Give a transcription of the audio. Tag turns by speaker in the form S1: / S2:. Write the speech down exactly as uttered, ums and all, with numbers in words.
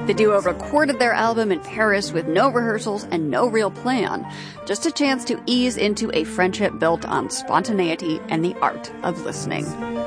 S1: The duo recorded their album in Paris with no rehearsals and no real plan, just a chance to ease into a friendship built on spontaneity and the art of listening.